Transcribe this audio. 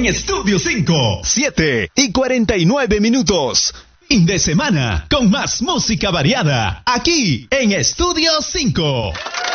en Estudio 5. 7:49. Fin de semana con más música variada aquí en Estudio 5.